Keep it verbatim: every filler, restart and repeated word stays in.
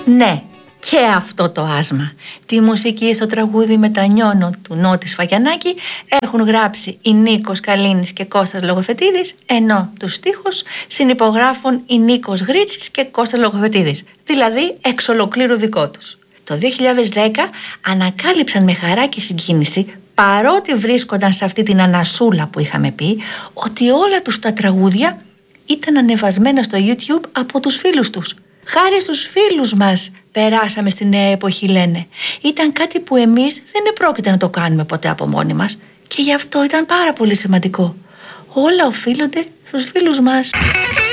Ναι, και αυτό το άσμα. Τη μουσική στο τραγούδι «Μετανιώνω» του Νότι Σφαγιανάκη έχουν γράψει η Νίκος Καλίνης και Κώστας Λογοφετίδης, ενώ τους στίχους συνυπογράφουν η Νίκος Γρίτσης και Κώστας Λογοφετίδης, δηλαδή εξ ολοκλήρου δικό τους. Το δύο χιλιάδες δέκα ανακάλυψαν με χαρά και συγκίνηση, παρότι βρίσκονταν σε αυτή την ανασούλα που είχαμε πει, ότι όλα τους τα τραγούδια ήταν ανεβασμένα στο YouTube από τους φίλους τους. Χάρη στους φίλους μας περάσαμε στη νέα εποχή, λένε. Ήταν κάτι που εμείς δεν επρόκειται να το κάνουμε ποτέ από μόνοι μας και γι' αυτό ήταν πάρα πολύ σημαντικό. Όλα οφείλονται στους φίλους μας.